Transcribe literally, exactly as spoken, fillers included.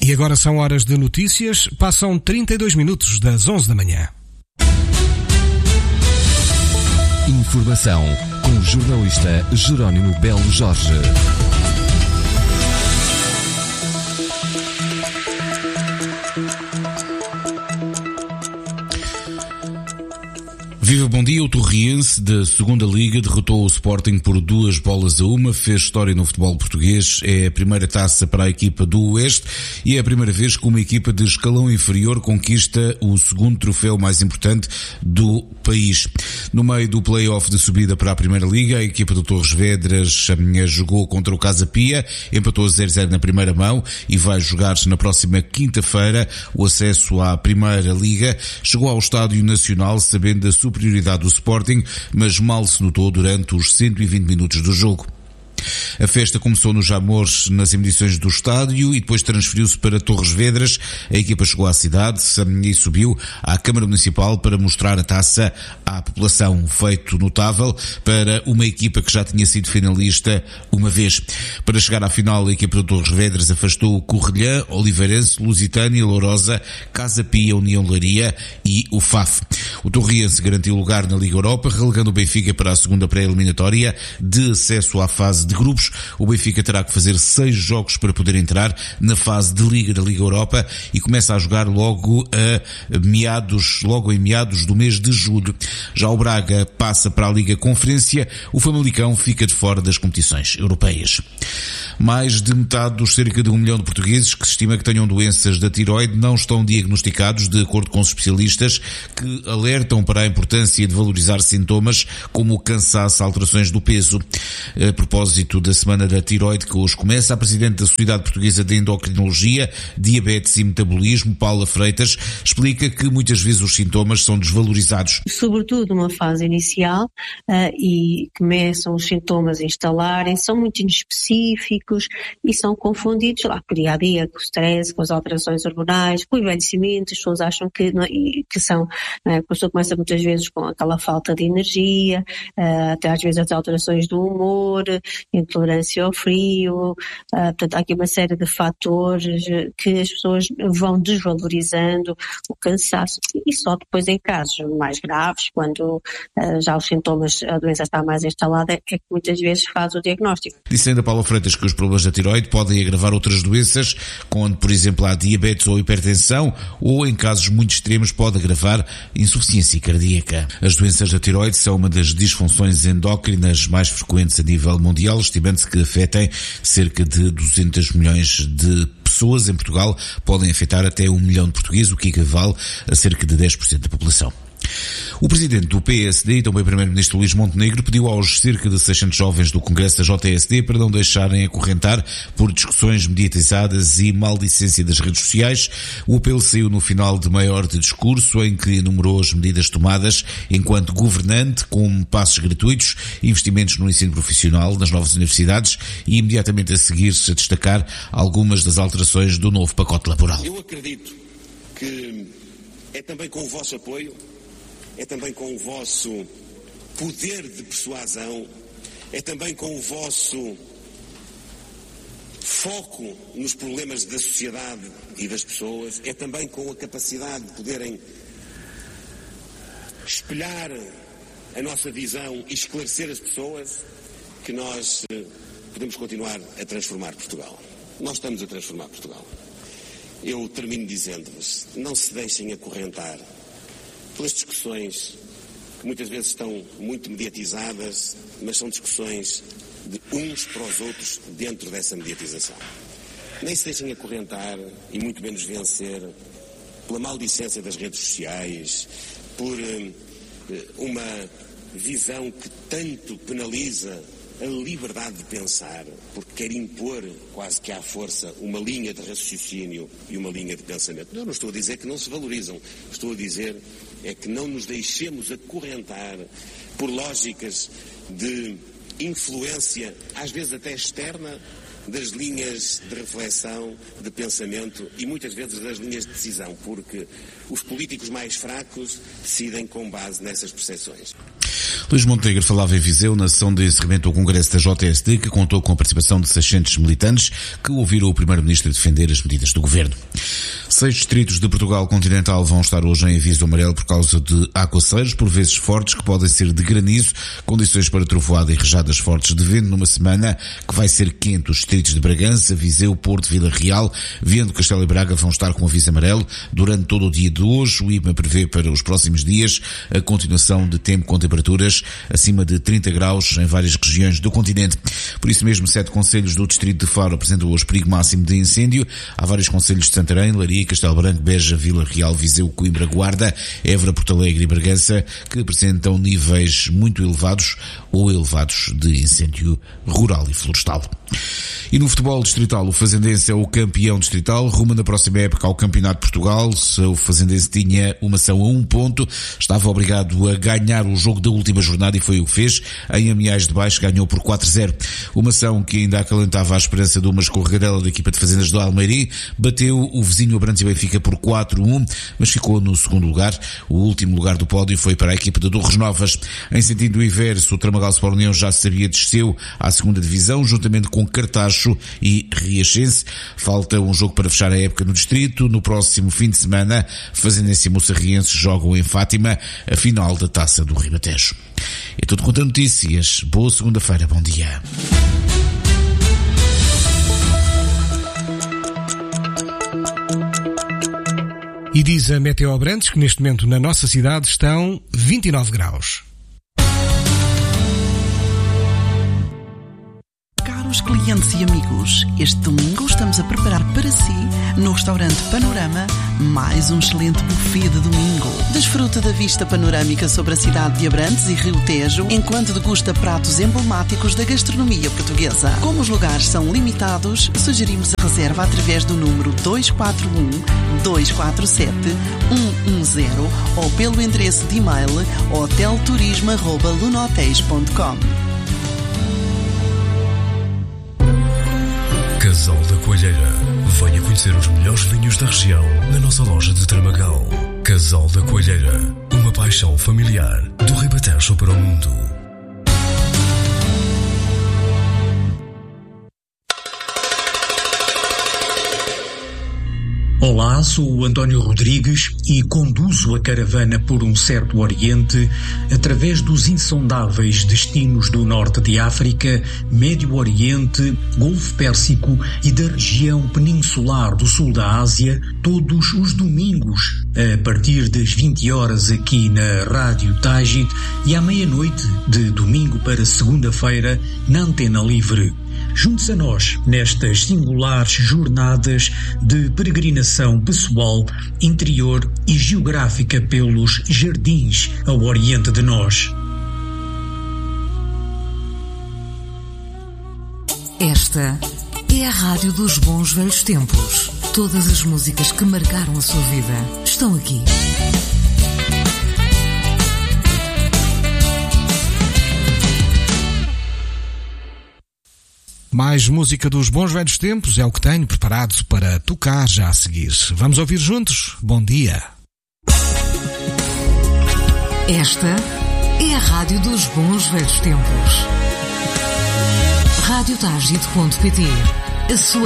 E agora são horas de notícias, passam trinta e dois minutos das onze da manhã. Informação com o jornalista Jerónimo Belo Jorge. Viva, bom dia. O Torriense da segunda Liga derrotou o Sporting por duas bolas a uma, fez história no futebol português, é a primeira taça para a equipa do Oeste e é a primeira vez que uma equipa de escalão inferior conquista o segundo troféu mais importante do país. No meio do play-off de subida para a Primeira Liga, a equipa do Torres Vedras jogou contra o Casa Pia, empatou a zero a zero na primeira mão e vai jogar-se na próxima quinta-feira o acesso à Primeira Liga. Chegou ao Estádio Nacional sabendo da superioridade do Sporting, mas mal se notou durante os cento e vinte minutos do jogo. A festa começou nos Jamores, nas imediações do estádio, e depois transferiu-se para Torres Vedras. A equipa chegou à cidade e subiu à Câmara Municipal para mostrar a taça à população. Um feito notável para uma equipa que já tinha sido finalista uma vez. Para chegar à final, a equipa de Torres Vedras afastou o Correlhã, Oliveirense, Lusitânia, Lourosa, Casa Pia, União de Leiria e o F A F. O Torriense garantiu lugar na Liga Europa, relegando o Benfica para a segunda pré-eliminatória de acesso à fase de grupos. O Benfica terá que fazer seis jogos para poder entrar na fase de Liga da Liga Europa e começa a jogar logo a meados, logo em meados do mês de julho. Já o Braga passa para a Liga Conferência, o Famalicão fica de fora das competições europeias. Mais de metade dos cerca de um milhão de portugueses que se estima que tenham doenças da tiroide não estão diagnosticados, de acordo com os especialistas que alertam para a importância de valorizar sintomas como o cansaço, alterações do peso. A propósito da Semana da Tiroide que hoje começa, a Presidente da Sociedade Portuguesa de Endocrinologia, Diabetes e Metabolismo, Paula Freitas, explica que muitas vezes os sintomas são desvalorizados. Sobretudo numa fase inicial uh, e começam os sintomas a instalarem, são muito inespecíficos e são confundidos lá com o dia a dia, com o stress, com as alterações hormonais, com o envelhecimento. As pessoas acham que, que são, a pessoa começa muitas vezes com aquela falta de energia, uh, até às vezes as alterações do humor, intolerância ao frio, uh, portanto há aqui uma série de fatores que as pessoas vão desvalorizando o cansaço e só depois em casos mais graves, quando uh, já os sintomas, a doença está mais instalada, é que muitas vezes faz o diagnóstico. Disse ainda Paula Freitas que os problemas da tiroide podem agravar outras doenças, quando por exemplo há diabetes ou hipertensão, ou em casos muito extremos pode agravar insuficiência cardíaca. As doenças da tiroide são uma das disfunções endócrinas mais frequentes a nível mundial, estimando-se que afetem cerca de duzentos milhões de pessoas. Em Portugal podem afetar até um milhão de portugueses, o que equivale a cerca de dez por cento da população. O presidente do P S D e também o primeiro-ministro Luís Montenegro pediu aos cerca de seiscentos jovens do Congresso da J S D para não deixarem acorrentar por discussões mediatizadas e maldicência das redes sociais. O apelo saiu no final de meia hora de discurso em que enumerou as medidas tomadas enquanto governante, como passos gratuitos, investimentos no ensino profissional, nas novas universidades e imediatamente a seguir-se a destacar algumas das alterações do novo pacote laboral. Eu acredito que é também com o vosso apoio, é também com o vosso poder de persuasão, é também com o vosso foco nos problemas da sociedade e das pessoas, é também com a capacidade de poderem espelhar a nossa visão e esclarecer as pessoas que nós podemos continuar a transformar Portugal. Nós estamos a transformar Portugal. Eu termino dizendo-vos, não se deixem acorrentar pelas discussões que muitas vezes estão muito mediatizadas, mas são discussões de uns para os outros dentro dessa mediatização. Nem se deixem acorrentar e muito menos vencer pela maldicência das redes sociais, por uh, uma visão que tanto penaliza a liberdade de pensar, porque quer impor quase que à força uma linha de raciocínio e uma linha de pensamento. Eu não estou a dizer que não se valorizam, estou a dizer é que não nos deixemos acorrentar por lógicas de influência, às vezes até externa, das linhas de reflexão, de pensamento e muitas vezes das linhas de decisão, porque os políticos mais fracos decidem com base nessas percepções. Luís Montenegro falava em Viseu na sessão de encerramento do Congresso da J S D, que contou com a participação de seiscentos militantes que ouviram o Primeiro-Ministro defender as medidas do Governo. Seis distritos de Portugal continental vão estar hoje em aviso amarelo por causa de aguaceiros, por vezes fortes, que podem ser de granizo, condições para trovoada e rajadas fortes de vento numa semana que vai ser quente. Os distritos de Bragança, Viseu, Porto, Vila Real, Viana do Castelo e Braga vão estar com aviso amarelo durante todo o dia de hoje. O I P M A prevê para os próximos dias a continuação de tempo com temperaturas acima de trinta graus em várias regiões do continente. Por isso mesmo, sete concelhos do distrito de Faro apresentam hoje perigo máximo de incêndio. Há vários concelhos de Santarém, Leiria, Castelo Branco, Beja, Vila Real, Viseu, Coimbra, Guarda, Évora, Porto Alegre e Bragança que apresentam níveis muito elevados ou elevados de incêndio rural e florestal. E no futebol distrital, o Fazendense é o campeão distrital, rumo na próxima época ao Campeonato de Portugal. O Fazendense tinha uma ação a um ponto, estava obrigado a ganhar o jogo da última jornada e foi o que fez. Em Amiais de Baixo ganhou por quatro a zero. Uma ação que ainda acalentava a esperança de uma escorregadela da equipa de Fazendas do Almeirim, bateu o vizinho Abrantes e Benfica por quatro a um, mas ficou no segundo lugar. O último lugar do pódio foi para a equipa de Torres Novas. Em sentido inverso, o Tramagal Sport União já se sabia desceu à segunda divisão, juntamente com Cartacho e Riachense. Falta um jogo para fechar a época no distrito. No próximo fim de semana, Fazendense e Moçarriense jogam em Fátima a final da Taça do Ribatejo. É tudo quanto a notícias. Boa segunda-feira, bom dia. E diz a Meteo Abrantes que neste momento na nossa cidade estão vinte e nove graus. Caros clientes e amigos, este domingo estamos a preparar para si, no restaurante Panorama, mais um excelente buffet de domingo. Desfruta da vista panorâmica sobre a cidade de Abrantes e Rio Tejo, enquanto degusta pratos emblemáticos da gastronomia portuguesa. Como os lugares são limitados, sugerimos a reserva através do número dois quatro um, dois quatro sete, um um zero ou pelo endereço de e-mail hotelturismo arroba lunotéis ponto com. Casal da Coelheira. Venha conhecer os melhores vinhos da região na nossa loja de Tramagal. Casal da Coelheira. Uma paixão familiar do Ribatejo para o mundo. Olá, sou o António Rodrigues e conduzo a caravana por um certo Oriente através dos insondáveis destinos do Norte de África, Médio Oriente, Golfo Pérsico e da região peninsular do Sul da Ásia, todos os domingos, a partir das vinte horas aqui na Rádio Tágit e à meia-noite de domingo para segunda-feira na Antena Livre. Junte-se a nós nestas singulares jornadas de peregrinação pessoal, interior e geográfica pelos jardins ao oriente de nós. Esta é a Rádio dos Bons Velhos Tempos. Todas as músicas que marcaram a sua vida estão aqui. Mais música dos bons velhos tempos é o que tenho preparado para tocar já a seguir. Vamos ouvir juntos? Bom dia. Esta é a Rádio dos Bons Velhos Tempos. rádio tágit ponto pt. A sua